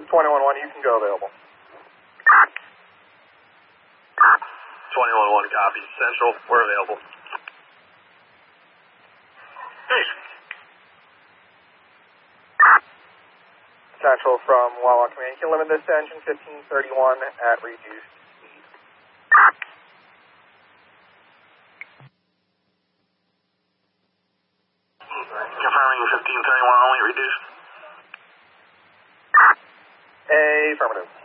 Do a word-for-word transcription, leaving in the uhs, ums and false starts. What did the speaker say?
twenty-one one, you can go available. twenty-one one, copy. Central, we're available. Hey. Central from Wawa Command, you can limit this to engine fifteen thirty-one at reduced speed. Confirming fifteen thirty-one only, reduced. Affirmative.